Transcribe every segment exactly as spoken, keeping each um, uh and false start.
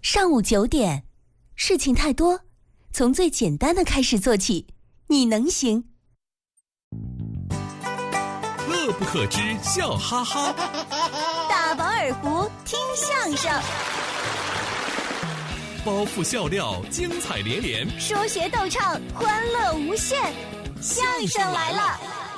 上午九点，事情太多，从最简单的开始做起，你能行。 乐不可支，笑哈哈。 大饱耳福，听相声。 包袱笑料，精彩连连。 说学逗唱，欢乐无限。相声来了。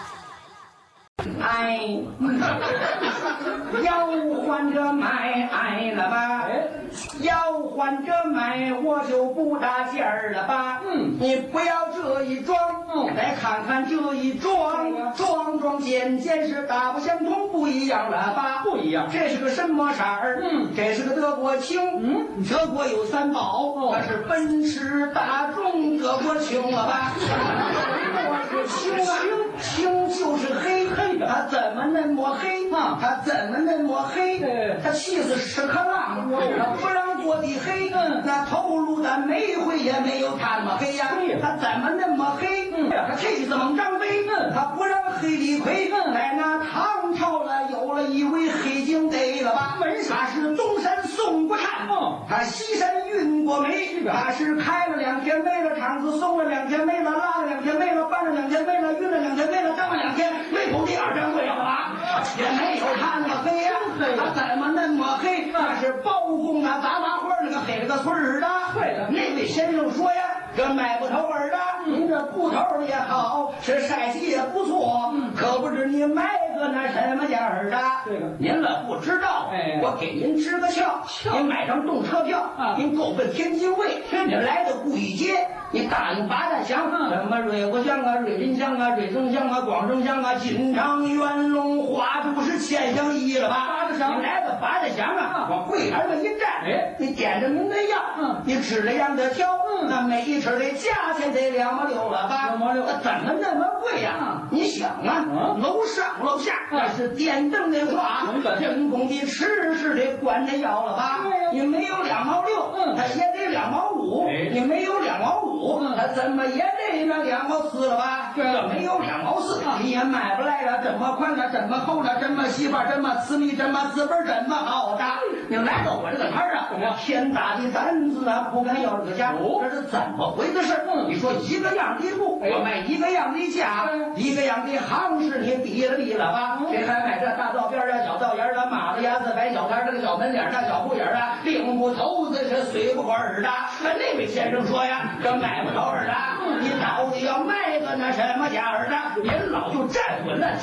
哎，要换着买哎了吧？要换着买，我就不搭劲儿了吧？嗯，你不要这一装，嗯，再看看这一装，装装件件是大不相同，不一样了吧？不一样，这是个什么色儿？嗯，这是个德国青。嗯，德国有三宝，那是奔驰、大众、德国青了吧？我是青啊，青就是黑黑的，它怎么那么黑啊？它怎么那么黑？它气死屎壳郎，它不让过的黑，那头颅的煤灰也没有它那么黑呀。它怎么那么黑？它气死猛张飞，它不让黑李逵。在那唐朝了，有了一位黑警逮了吧？他是东山送过炭，他西山运过煤，他是开了两天煤了，厂子送了两天煤了，拉了两天煤了，搬了两天煤了，运了两天煤了，当了两天煤头第二天会了吧？也没有他那么黑呀，他怎么那么黑？那是包公啊，杂麻花那个黑了个村儿的。对的，那位先生说呀，这买不头儿的，您这布头也好，是晒气也不错，可不知你买个那什么价儿的。对个，您了不知道，哎，我给您支个窍，您买张动车票啊，您够奔天津卫，你来到故意街，你答应八大乡，什么瑞国乡啊、瑞林乡啊、瑞增乡啊、广州乡啊、锦昌、元龙、花都是千乡一了吧？八大乡，你来到八大乡啊，往柜台上一站，哎，你点着您的药，嗯，你吃了样的挑，嗯，那每一吃的价钱得两毛六了吧？两毛六，怎么那么贵呀？你想啊，楼上楼下那是电灯的话，人工的吃是得管着要了吧？你没有两毛六，嗯，它也得两毛五，你没有两毛五，它怎么也得那两毛四了吧？这没有两毛四，你也买不来了，这么宽了，这么厚了，这么细吧，这么私密，这么资本，这么好的。你来到我这个摊儿啊，天大的胆子啊，不敢要这个价，这是怎么回的事？你说一个样的布，我卖一个样的价，一个样的行市，你比了比了吧？谁还买这大道边啊、小道沿的、马子牙子、白小摊这个小门脸大小铺眼啊，并不头子是随不管儿的。那位先生说呀，这买不着儿的，你到底要卖个那什么价儿的？您老就站稳了。